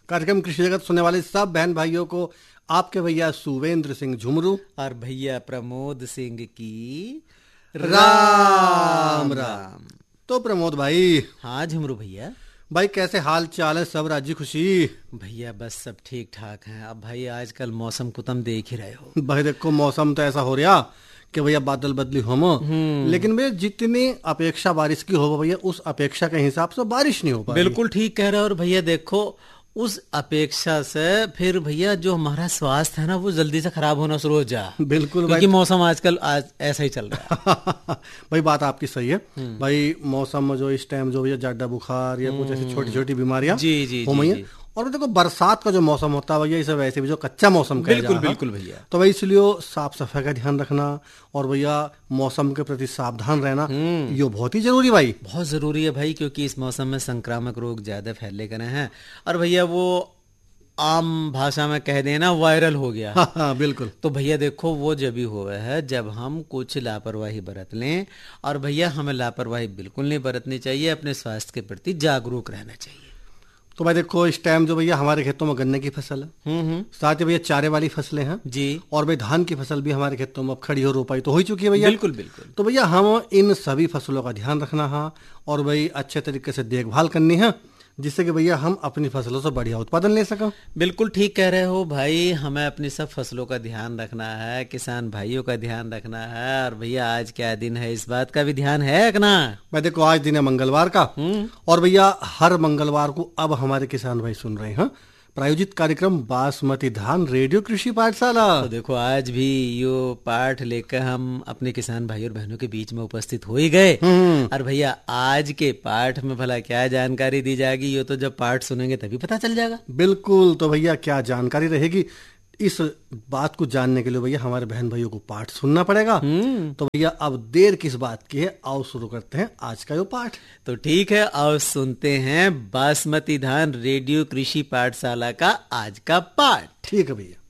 कार्यक्रम कृषि जगत सुनने वाले सब बहन भाइयों को आपके भैया सुवेंद्र सिंह झुमरू और भैया प्रमोद सिंह की राम राम। तो प्रमोद भाई, हाँ झुमरू भैया, भाई कैसे हाल चाल है? सब राजी खुशी? भैया बस सब ठीक ठाक हैं। अब भाई आजकल मौसम को तुम देख ही रहे हो। भाई देखो, मौसम तो ऐसा हो रहा कि भैया बादल बदली हो, लेकिन भैया जितनी अपेक्षा बारिश की हो भैया उस अपेक्षा के हिसाब से बारिश नहीं हो पा रही। बिल्कुल ठीक कह रहे हो। और भैया देखो, उस अपेक्षा से फिर भैया जो हमारा स्वास्थ्य है ना वो जल्दी से खराब होना शुरू हो जा। बिल्कुल क्योंकि मौसम आजकल ऐसा ही चल रहा है। भाई बात आपकी सही है। भाई मौसम में जो इस टाइम जो भैया जाड़ा बुखार या कुछ ऐसी छोटी छोटी बीमारियां हो रही हैं। और देखो बरसात का जो मौसम होता है भैया, इसे वैसे भी जो कच्चा मौसम बिल्कुल बिल्कुल भैया, तो भाई इसलिए साफ सफाई का ध्यान रखना और भैया मौसम के प्रति सावधान रहना ये बहुत ही जरूरी भाई, बहुत जरूरी है भाई। क्योंकि इस मौसम में संक्रामक रोग ज्यादा फैलने के हैं और भैया वो आम भाषा में कह देना वायरल हो गया। हाँ, बिल्कुल। तो भैया देखो, वो जब भी हुआ है जब हम कुछ लापरवाही बरत लें, और भैया हमें लापरवाही बिल्कुल नहीं बरतनी चाहिए, अपने स्वास्थ्य के प्रति जागरूक रहना चाहिए। तो भाई देखो, इस टाइम जो भैया हमारे खेतों में गन्ने की फसल है, साथ ही भैया चारे वाली फसलें हैं जी, और भाई धान की फसल भी हमारे खेतों में अब खड़ी हो, रोपाई तो हो ही चुकी है भैया। बिल्कुल बिल्कुल। तो भैया हम इन सभी फसलों का ध्यान रखना है और भाई अच्छे तरीके से देखभाल करनी है, जिससे कि भैया हम अपनी फसलों से बढ़िया उत्पादन ले सकें। बिल्कुल ठीक कह रहे हो भाई, हमें अपनी सब फसलों का ध्यान रखना है, किसान भाइयों का ध्यान रखना है। और भैया आज क्या दिन है, इस बात का भी ध्यान है ना? मैं देखो आज दिन है मंगलवार का, और भैया हर मंगलवार को अब हमारे किसान भाई सुन रहे हैं प्रायोजित कार्यक्रम बासमती धान रेडियो कृषि पाठशाला। तो देखो आज भी यो पाठ लेकर हम अपने किसान भाई और बहनों के बीच में उपस्थित हो ही गए। और भैया आज के पाठ में भला क्या जानकारी दी जाएगी, यो तो जब पाठ सुनेंगे तभी पता चल जाएगा। बिल्कुल। तो भैया क्या जानकारी रहेगी, इस बात को जानने के लिए भैया हमारे बहन भाइयों को पाठ सुनना पड़ेगा। तो भैया अब देर किस बात की है, आओ शुरू करते हैं आज का ये पाठ। तो ठीक है, आओ सुनते हैं बासमती धान रेडियो कृषि पाठशाला का आज का पाठ। ठीक है भैया।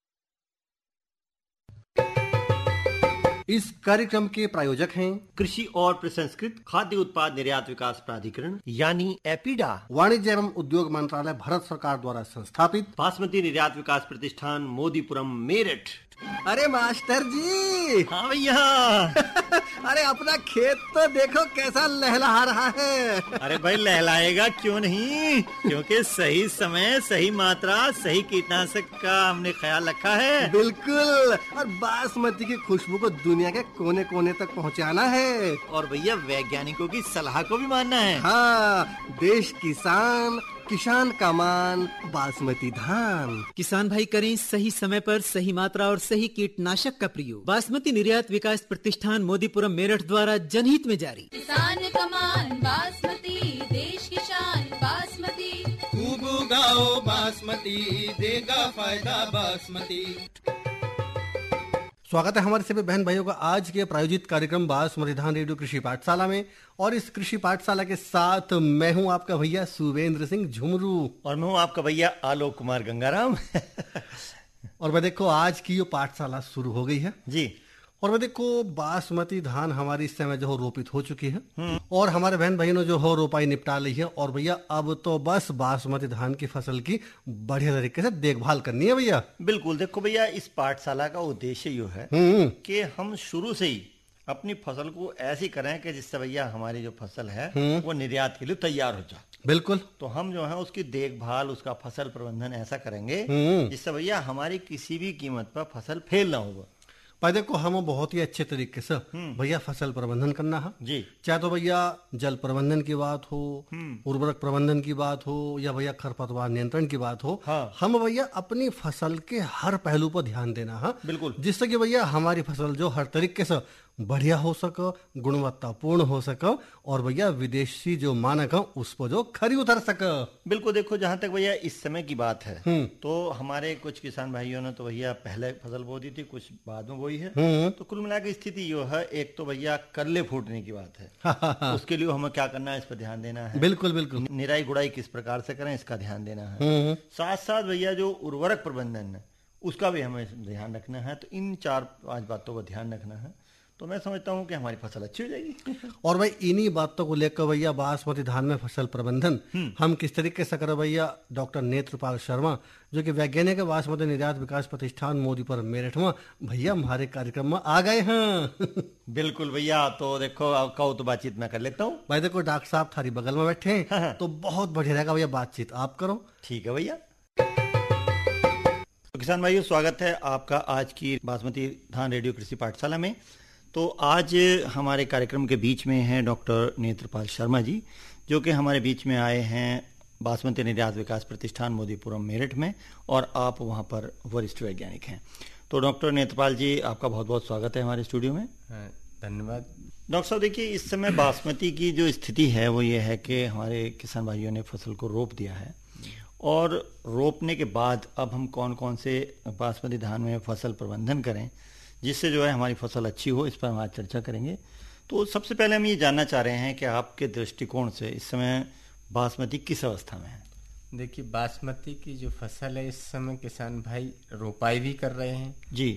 इस कार्यक्रम के प्रायोजक हैं कृषि और प्रसंस्कृत खाद्य उत्पाद निर्यात विकास प्राधिकरण यानी एपीडा, वाणिज्य एवं उद्योग मंत्रालय भारत सरकार द्वारा संस्थापित बासमती निर्यात विकास प्रतिष्ठान मोदीपुरम मेरठ। अरे मास्टर जी। हाँ भैया। अरे अपना खेत तो देखो कैसा लहलहा रहा है। अरे भाई लहलाएगा क्यों नहीं, क्योंकि सही समय सही मात्रा सही कीटनाशक का हमने ख्याल रखा है। बिल्कुल, और बासमती की खुशबू को दुनिया के कोने कोने तक पहुंचाना है। और भैया वैज्ञानिकों की सलाह को भी मानना है। हाँ, देश किसान का मान बासमती धान। किसान भाई करें सही समय पर सही मात्रा और सही कीटनाशक का प्रयोग। बासमती निर्यात विकास प्रतिष्ठान मोदीपुरम मेरठ द्वारा जनहित में जारी। किसान का मान बासमती, देश की शान बासमती। खूब उगाओ बासमती, देगा फायदा बासमती। स्वागत है हमारे सभी बहन भाइयों का आज के प्रायोजित कार्यक्रम बासमती धान रेडियो कृषि पाठशाला में। और इस कृषि पाठशाला के साथ मैं हूं आपका भैया सुवेंद्र सिंह झुमरू, और मैं हूं आपका भैया आलोक कुमार गंगाराम। और मैं देखो आज की ये पाठशाला शुरू हो गई है जी। और मैं देखो बासमती धान हमारी इस समय जो हो रोपित हो चुकी है और हमारे बहन भाइयों ने जो हो रोपाई निपटा ली है। और भैया अब तो बस बासमती धान की फसल की बढ़िया तरीके से देखभाल करनी है भैया। बिल्कुल। देखो भैया, इस पाठशाला का उद्देश्य ये है कि हम शुरू से ही अपनी फसल को ऐसी करें कि जिससे भैया हमारी जो फसल है वो निर्यात के लिए तैयार हो जाए। बिल्कुल। तो हम जो है उसकी देखभाल, उसका फसल प्रबंधन ऐसा करेंगे जिससे भैया हमारी किसी भी कीमत पर फसल फेल ना होगा। भाई देखो, हम बहुत ही अच्छे तरीके से भैया फसल प्रबंधन करना है जी। चाहे तो भैया जल प्रबंधन की बात हो, उर्वरक प्रबंधन की बात हो, या भैया खरपतवार नियंत्रण की बात हो। हाँ। हम भैया अपनी फसल के हर पहलू पर ध्यान देना है। बिल्कुल। जिससे कि भैया हमारी फसल जो हर तरीके से बढ़िया हो सके, गुणवत्तापूर्ण हो सके, और भैया विदेशी जो मानक है उस पर जो खरी उतर सके। बिल्कुल। देखो, जहाँ तक भैया इस समय की बात है तो हमारे कुछ किसान भाइयों ने तो भैया पहले फसल बो दी थी, कुछ बाद में बोई है। तो कुल मिला के स्थिति ये है, एक तो भैया करले फूटने की बात है। उसके लिए हमें क्या करना है, इस पर ध्यान देना है। बिल्कुल बिल्कुल। निराई गुड़ाई किस प्रकार से करें, इसका ध्यान देना है। साथ साथ भैया जो उर्वरक प्रबंधन है उसका भी हमें ध्यान रखना है। तो इन 4-5 बातों का ध्यान रखना है। तो मैं समझता हूँ कि हमारी फसल अच्छी हो जाएगी। और भाई इन्हीं बातों को लेकर भैया बासमती धान में फसल प्रबंधन हम किस तरीके से करें भैया, डॉक्टर नेत्रपाल शर्मा जो कि वैज्ञानिक है बासमती निर्यात विकास प्रतिष्ठान मोदीपुर मेरठ में, भैया हमारे कार्यक्रम में आ गए हैं। बिल्कुल भैया, तो देखो आप कहो तो बातचीत मैं कर लेता हूँ। भाई देखो डॉक्टर साहब थारी बगल में बैठे हैं तो बहुत बढ़िया रहेगा भैया, बातचीत आप करो। ठीक है भैया। तो किसान भाइयों, स्वागत है आपका आज की बासमती धान रेडियो कृषि पाठशाला में। तो आज हमारे कार्यक्रम के बीच में हैं डॉक्टर नेत्रपाल शर्मा जी, जो कि हमारे बीच में आए हैं बासमती निर्यात विकास प्रतिष्ठान मोदीपुरम मेरठ में, और आप वहां पर वरिष्ठ वैज्ञानिक हैं। तो डॉक्टर नेत्रपाल जी, आपका बहुत बहुत स्वागत है हमारे स्टूडियो में। धन्यवाद। डॉक्टर साहब, देखिए इस समय बासमती की जो स्थिति है वो ये है कि हमारे किसान भाइयों ने फसल को रोप दिया है, और रोपने के बाद अब हम कौन कौन से बासमती धान में फसल प्रबंधन करें जिससे जो है हमारी फसल अच्छी हो, इस पर हम आज चर्चा करेंगे। तो सबसे पहले हम ये जानना चाह रहे हैं कि आपके दृष्टिकोण से इस समय बासमती किस अवस्था में है? देखिए, बासमती की जो फसल है इस समय किसान भाई रोपाई भी कर रहे हैं जी,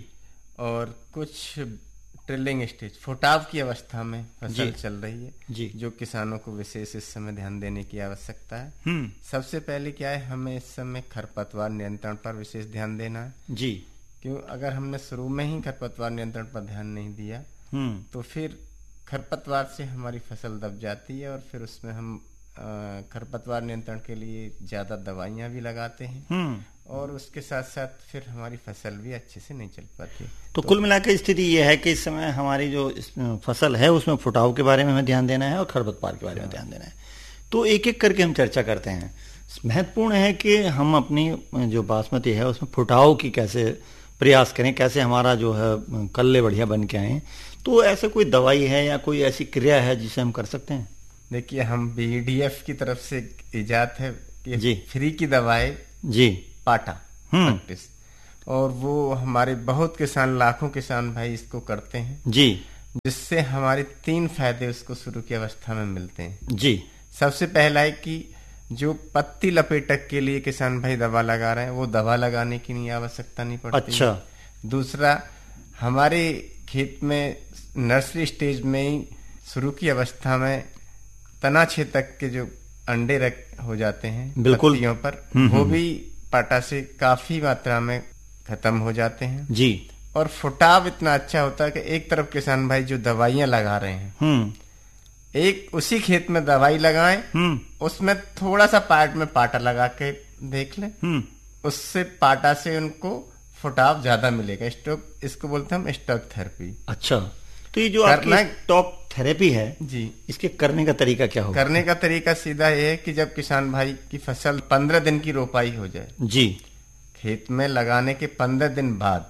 और कुछ ट्रिलिंग स्टेज फुटाव की अवस्था में फसल चल रही है जी, जो किसानों को विशेष इस समय ध्यान देने की आवश्यकता है। सबसे पहले क्या है, हमें इस समय खरपतवार नियंत्रण पर विशेष ध्यान देना है जी। क्यों, अगर हमने शुरू में ही खरपतवार नियंत्रण पर ध्यान नहीं दिया तो फिर खरपतवार से हमारी फसल दब जाती है, और फिर उसमें हम खरपतवार नियंत्रण के लिए ज्यादा दवाइयां भी लगाते हैं, और उसके साथ साथ फिर हमारी फसल भी अच्छे से नहीं चल पाती। तो कुल मिलाकर स्थिति ये है कि इस समय हमारी जो फसल है उसमें फुटाव के बारे में हमें ध्यान देना है और खरपतवार के बारे में ध्यान देना है। तो एक एक करके हम चर्चा करते हैं। महत्वपूर्ण है कि हम अपनी जो बासमती है उसमें फुटाव की कैसे प्रयास करें, कैसे हमारा जो है कल्ले बढ़िया बन के आए। तो ऐसे कोई दवाई है या कोई ऐसी क्रिया है जिसे हम कर सकते हैं? देखिए, हम BDF की तरफ से इजाद है कि जी, फ्री की दवाई जी, पाटा प्रैक्टिस, और वो हमारे बहुत किसान, लाखों किसान भाई इसको करते हैं जी, जिससे हमारे 3 फायदे उसको शुरू की अवस्था में मिलते हैं जी। सबसे पहला है कि जो पत्ती लपेटक के लिए किसान भाई दवा लगा रहे हैं वो दवा लगाने की नहीं आवश्यकता नहीं पड़ती। अच्छा। दूसरा, हमारे खेत में नर्सरी स्टेज में ही शुरू की अवस्था में तना छेदक के जो अंडे हो जाते हैं बिल्कुल पत्तियों पर, वो भी पाटा से काफी मात्रा में खत्म हो जाते हैं जी। और फुटाव इतना अच्छा होता है कि एक तरफ किसान भाई जो दवाइयां लगा रहे हैं एक उसी खेत में दवाई लगाएं, उसमें थोड़ा सा पार्ट में पाटा लगा के देख लें, उससे पाटा से उनको फुटाव ज्यादा मिलेगा। स्टॉक, इसको बोलते हैं हम स्टॉक थेरेपी। अच्छा, तो ये जो आपकी स्टॉक थेरेपी है जी, इसके करने का तरीका क्या होगा? करने का तरीका सीधा ये है कि जब किसान भाई की फसल 15 दिन की रोपाई हो जाए जी, खेत में लगाने के 15 दिन बाद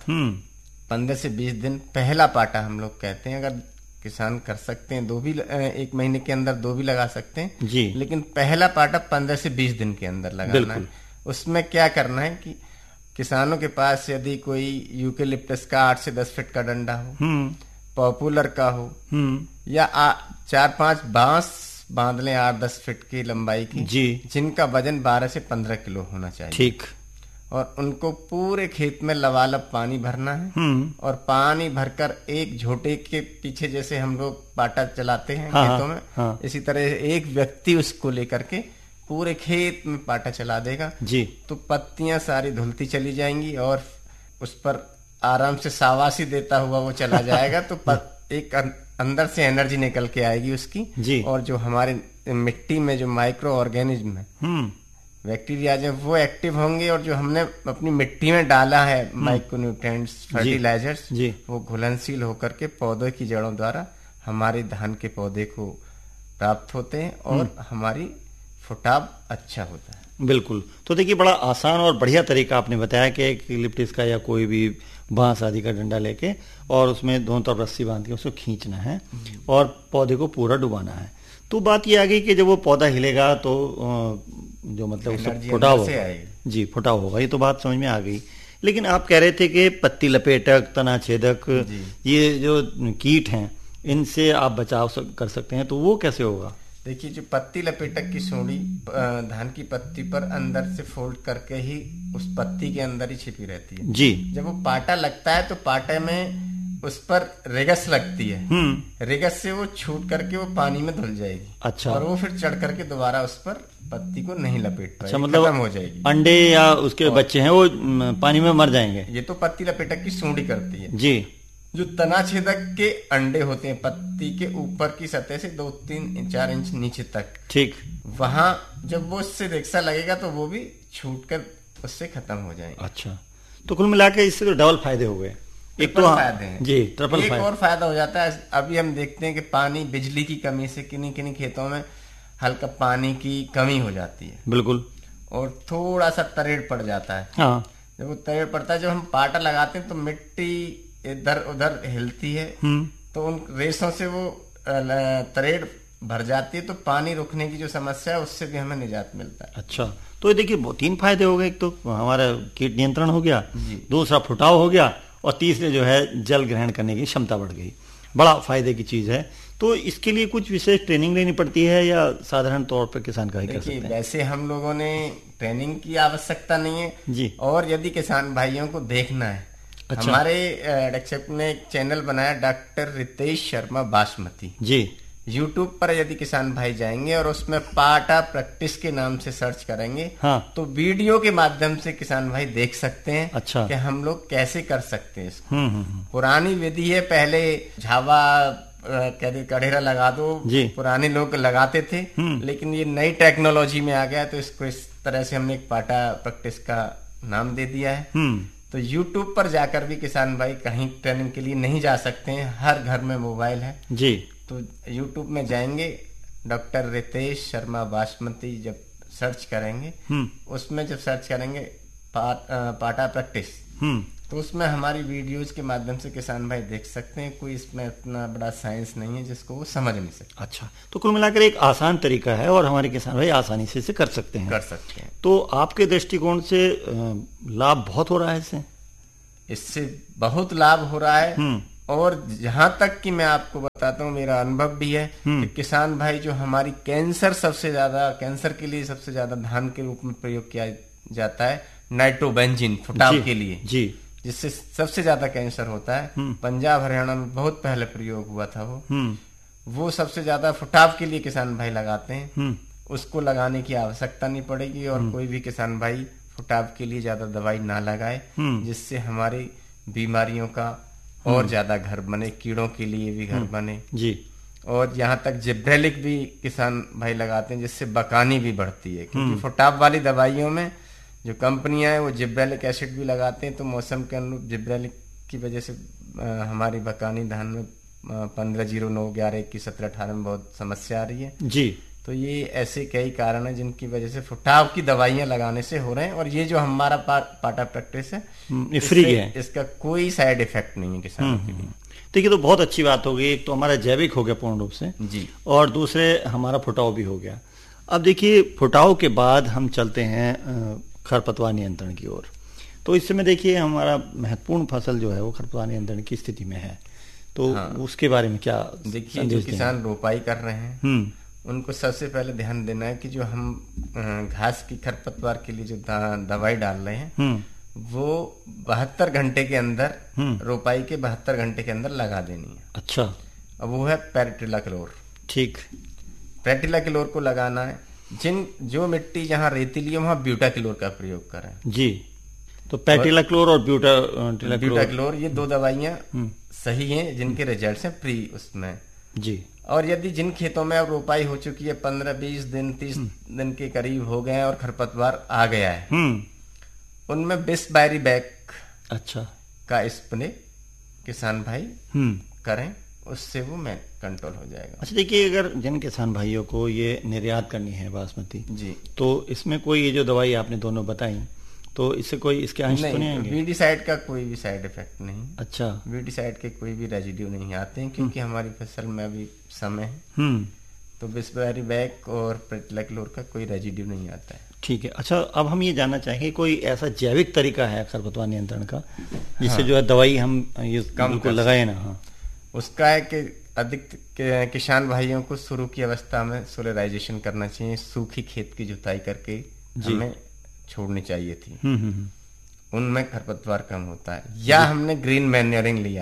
15 से 20 दिन पहला पाटा हम लोग कहते हैं, अगर किसान कर सकते हैं 2 भी, 1 महीने के अंदर 2 भी लगा सकते हैं जी, लेकिन पहला पाटा 15 से 20 दिन के अंदर लगाना है। उसमें क्या करना है कि किसानों के पास यदि कोई यूकेलिप्टस का 8 से 10 फीट का डंडा हो, पॉपुलर का हो, या 4-5 बांस बांध लें 8-10 फीट की लंबाई की जी, जिनका वजन 12 से 15 किलो होना चाहिए। ठीक। और उनको पूरे खेत में लबालब पानी भरना है, और पानी भरकर एक झोटे के पीछे जैसे हम लोग पाटा चलाते हैं खेतों में, इसी तरह एक व्यक्ति उसको लेकर के पूरे खेत में पाटा चला देगा जी, तो पत्तियां सारी धुलती चली जाएंगी और उस पर आराम से शाबाशी देता हुआ वो चला जाएगा। तो एक अंदर से एनर्जी निकल के आएगी उसकी जी, और जो हमारे मिट्टी में जो माइक्रो ऑर्गेनिज्म है, बैक्टीरिया जो वो एक्टिव होंगे, और जो हमने अपनी मिट्टी में डाला है माइक्रो न्यूट्रिएंट्स, फर्टिलाइजर्स, वो घुलनशील होकर के पौधे की जड़ों द्वारा हमारे धान के पौधे को प्राप्त होते हैं और हमारी फुटाव अच्छा होता है। बिल्कुल। तो देखिए, बड़ा आसान और बढ़िया तरीका आपने बताया कि एक यूकेलिप्टस का या कोई भी बांस आदि का डंडा लेके और उसमें दोनों तरफ रस्सी बांध के उसको खींचना है और पौधे को पूरा डुबाना है। तो बात ये आ गई कि जब वो पौधा हिलेगा तो जो मतलब उससे फुटाव होगा जी, फुटाव होगा, ये तो बात समझ में आ गई। लेकिन आप कह रहे थे कि पत्ती लपेटक, तना छेदक, ये जो कीट हैं इनसे आप बचाव कर सकते हैं, तो वो कैसे होगा? देखिए, जो पत्ती लपेटक की सूंडी धान की पत्ती पर अंदर से फोल्ड करके ही उस पत्ती के अंदर ही छिपी रहती है जी। जब वो पाटा लगता है तो पाटे में उस पर रेगस लगती है, रेगस से वो छूट करके वो पानी में धुल जाएगी। अच्छा। और वो फिर चढ़ करके दोबारा उस पर पत्ती को नहीं लपेट पाएगी। अच्छा, मतलब खत्म हो जाएगी। अंडे या उसके बच्चे हैं वो पानी में मर जाएंगे। ये तो पत्ती लपेटक की सूंडी करती है जी। जो तना छेदक के अंडे होते हैं पत्ती के ऊपर की सतह से 2-3-4 इंच नीचे तक, ठीक, वहां जब वो उससे रेक्सा लगेगा तो वो भी छूट कर उससे खत्म हो जाएंगे। अच्छा, तो कुल मिलाकर इससे तो डबल फायदे हो गए। एक तो फायदे हैं जी, ट्रिपल एक फायदा। और फायदा हो जाता है। अभी हम देखते हैं कि पानी, बिजली की कमी से किन्हीं किन्हीं खेतों में हल्का पानी की कमी हो जाती है, बिल्कुल, और थोड़ा सा तरेड़ पड़ जाता है। हाँ, जब वो तरेड़ पड़ता है, जब हम पाटा लगाते हैं तो मिट्टी इधर उधर हिलती है, तो उन रेसों से वो तरेड़ भर जाती है, तो पानी रुकने की जो समस्या है उससे भी हमें निजात मिलता है। अच्छा, तो ये देखिए 3 फायदे हो गए। एक तो हमारा कीट नियंत्रण हो गया, दूसरा फुटाव हो गया, और तीसरे जो है जल ग्रहण करने की क्षमता बढ़ गई। बड़ा फायदे की चीज है। तो इसके लिए कुछ विशेष ट्रेनिंग लेनी पड़ती है या साधारण तौर पर किसान का ही कर सकते हैं? वैसे हम लोगों ने ट्रेनिंग की आवश्यकता नहीं है जी। और यदि किसान भाइयों को देखना है, अच्छा। हमारे डक्षप ने एक चैनल बनाया, डॉक्टर रितेश शर्मा बासमती जी। यूट्यूब पर यदि किसान भाई जाएंगे और उसमें पाटा प्रैक्टिस के नाम से सर्च करेंगे, हाँ। तो वीडियो के माध्यम से किसान भाई देख सकते हैं। अच्छा। कि हम लोग कैसे कर सकते हैं इसको। पुरानी विधि है, पहले झावा कढ़ेरा लगा दो, जी। पुराने लोग लगाते थे, लेकिन ये नई टेक्नोलॉजी में आ गया, तो इसको इस तरह से हमने एक पाटा प्रैक्टिस का नाम दे दिया है। तो YouTube पर जाकर भी किसान भाई कहीं ट्रेनिंग के लिए नहीं जा सकते हैं, हर घर में मोबाइल है जी। तो YouTube में जाएंगे, डॉक्टर रितेश शर्मा बासमती जब सर्च करेंगे, उसमें जब सर्च करेंगे पाटा प्रैक्टिस, तो उसमें हमारी वीडियोज के माध्यम से किसान भाई देख सकते हैं। कोई इसमें इतना बड़ा साइंस नहीं है जिसको वो समझ नहीं सकते। अच्छा, तो कुल मिलाकर एक आसान तरीका है और हमारे किसान भाई आसानी से इसे कर सकते हैं। तो आपके दृष्टिकोण से लाभ बहुत हो रहा है इससे बहुत लाभ हो रहा है। और जहां तक कि मैं आपको बताता हूँ, मेरा अनुभव भी है कि किसान भाई जो हमारी कैंसर के लिए सबसे ज्यादा धान के रूप में प्रयोग किया जाता है, नाइट्रोबेंजीन फुटाव के लिए जी, जिससे सबसे ज्यादा कैंसर होता है। पंजाब हरियाणा में बहुत पहले प्रयोग हुआ था वो सबसे ज्यादा फुटाव के लिए किसान भाई लगाते हैं। उसको लगाने की आवश्यकता नहीं पड़ेगी और कोई भी किसान भाई फुटाव के लिए ज्यादा दवाई ना लगाए, जिससे हमारी बीमारियों का और ज्यादा घर बने, कीड़ों के लिए भी घर बने जी। और यहाँ तक जिब्रेलिक भी किसान भाई लगाते हैं, जिससे बकानी भी बढ़ती है। क्योंकि फुटाव वाली दवाइयों में जो कंपनियां हैं वो जिब्रेलिक एसिड भी लगाते हैं, तो मौसम के अनुरूप जिब्रेलिक की वजह से हमारी बकानी धान में 15-09, 11, 21, 17, 18 में बहुत समस्या आ रही है जी। तो ये ऐसे कई कारण है जिनकी वजह से फुटाव की दवाइयां लगाने से हो रहे हैं। और ये जो हमारा पाटा प्रैक्टिस है, फ्री है, इसका कोई साइड इफेक्ट नहीं है किसानों के लिए। तो ये तो बहुत अच्छी बात हो गई। एक तो हमारा जैविक हो गया पूर्ण रूप से जी, और दूसरे हमारा फुटाव भी हो गया। अब देखिए, फुटाव के बाद हम चलते हैं खरपतवार नियंत्रण की ओर। तो इस समय देखिए हमारा महत्वपूर्ण फसल जो है वो खरपतवार नियंत्रण की स्थिति में है, तो उसके बारे में क्या देखिए, जो किसान रोपाई कर रहे हैं उनको सबसे पहले ध्यान देना है कि जो हम घास की खरपतवार के लिए जो दवाई डाल रहे हैं वो 72 घंटे के अंदर, रोपाई के 72 घंटे के अंदर लगा देनी है। अच्छा, अब वो है पैरेटिलाक्लोर। ठीक, पैरेटिलाक्लोर को लगाना है। जो मिट्टी जहाँ रेतीली है वहां ब्यूटाक्लोर का प्रयोग करें जी। तो पैरेटिलाक्लोर और ब्यूटाक्लोर ये 2 दवाइयां सही हैं जिनके रिजल्ट हैं प्री उसमें जी। और यदि जिन खेतों में अब रोपाई हो चुकी है, 15-20 दिन 30 दिन के करीब हो गए हैं और खरपतवार आ गया है, उनमें बिसबैरी बैक अच्छा का स्प्रे किसान भाई करें, उससे वो में कंट्रोल हो जाएगा। अच्छा, देखिए, अगर जिन किसान भाइयों को ये निर्यात करनी है बासमती जी, तो इसमें कोई ये जो दवाई आपने दोनों बताई, तो इससे कोई इसके अंश तो नहीं आएंगे? वीडीसाइड का कोई भी साइड इफेक्ट नहीं। अच्छा, वीडीसाइड के कोई भी रेजिड्यू नहीं आते हैं, क्योंकि हमारी फसल में अभी समय है, तो बिसबैरी बैक और पैरेटिलाक्लोर का कोई रेजिड्यू नहीं आता है। ठीक है। अच्छा, अब हम ये जानना चाहेंगे कोई ऐसा जैविक तरीका है खरपतवार नियंत्रण का जिससे जो है दवाई हम ये बिल्कुल लगाए ना? हाँ, उसका है कि अधिक किसान भाइयों को शुरू की अवस्था में सोलराइजेशन करना चाहिए। सूखी खेत की जुताई करके हमें छोड़नी चाहिए थी, उनमें खरपतवार कम होता है। या हमने ग्रीन मैन्योरिंग लिया है,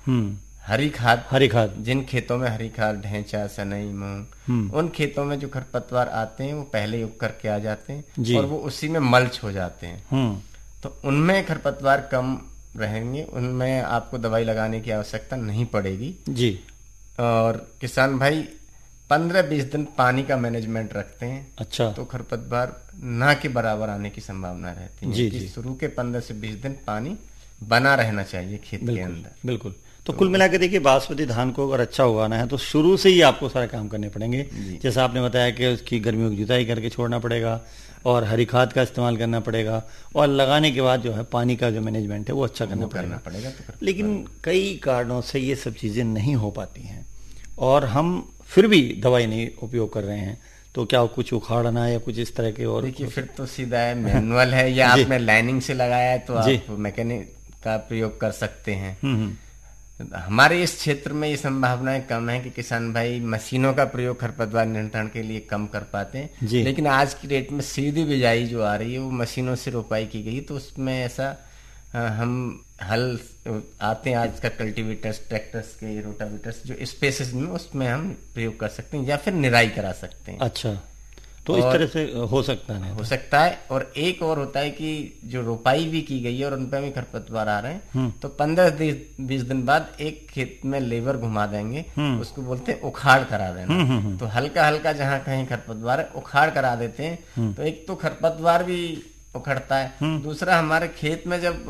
हरी खाद जिन खेतों में हरी खाद, ढेंचा, सनई, मूंग, उन खेतों में जो खरपतवार आते हैं वो पहले उग करके आ जाते हैं और वो उसी में मल्च हो जाते हैं। तो उनमें खरपतवार कम रहेंगे, उनमें आपको दवाई लगाने की आवश्यकता नहीं पड़ेगी जी। और किसान भाई 15-20 दिन पानी का मैनेजमेंट रखते हैं, अच्छा, तो खरपतवार ना के बराबर आने की संभावना रहती है जी, कि शुरू के 15 से 20 दिन पानी बना रहना चाहिए खेत के अंदर। बिल्कुल। तो कुल मिलाकर देखिए, बासमती धान को अगर अच्छा उगाना है तो शुरू से ही आपको सारे काम करने पड़ेंगे। जैसा आपने बताया कि उसकी गर्मियों की जुताई करके छोड़ना पड़ेगा और हरी खाद का इस्तेमाल करना पड़ेगा और लगाने के बाद जो है पानी का जो मैनेजमेंट है वो अच्छा करना पड़ेगा। लेकिन कई कारणों से ये सब चीजें नहीं हो पाती हैं और हम फिर भी दवाई नहीं उपयोग कर रहे हैं, तो क्या कुछ उखाड़ना या कुछ इस तरह के? और देखिए, फिर तो सीधा है मैनुअल है या आपने लाइनिंग से लगाया है तो आप मैकेनिक का प्रयोग कर सकते हैं। हमारे इस क्षेत्र में ये संभावनाएं कम है कि किसान भाई मशीनों का प्रयोग खरपतवार नियंत्रण के लिए कम कर पाते हैं, लेकिन आज की डेट में सीधी बिजाई जो आ रही है वो मशीनों से रोपाई की गई, तो उसमें ऐसा हम हल आते हैं आज का कल्टीवेटर्स, ट्रैक्टर्स के, रोटावेटर्स जो स्पेसेस में, उसमें हम प्रयोग कर सकते हैं या फिर निराई करा सकते हैं। अच्छा, तो इस तरह से हो सकता है। और एक और होता है कि जो रोपाई भी की गई है और उन पर भी खरपतवार आ रहे हैं, तो 15-20 दिन बाद एक खेत में लेबर घुमा देंगे, उसको बोलते हैं उखाड़ करा देना। तो हल्का हल्का जहाँ कहीं खरपतवार है उखाड़ करा देते हैं, तो एक तो खरपतवार भी उखड़ता है, दूसरा हमारे खेत में जब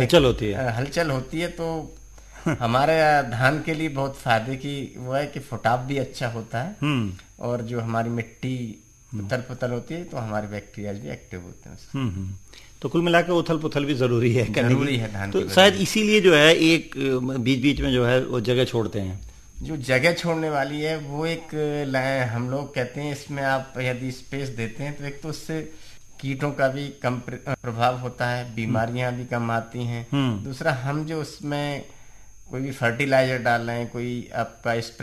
हलचल होती है तो हमारे धान के लिए बहुत फायदे की वो है कि फुटाव भी अच्छा होता है और जो हमारी मिट्टी उथल पुथल होती है तो हमारे बैक्टीरिया भी एक्टिव होते हैं। तो कुल मिलाकर उथल पुथल भी जरूरी है धान तो शायद इसीलिए जो है एक बीच बीच में जो है वो जगह छोड़ते हैं। जो जगह छोड़ने वाली है वो एक हम लोग कहते हैं इसमें आप यदि स्पेस देते हैं तो एक तो उससे कीटों का भी कम प्रभाव होता है, बीमारियां भी कम आती हैं। दूसरा, हम जो उसमें कोई भी फर्टिलाइजर डाल रहे हैं, कोई आपका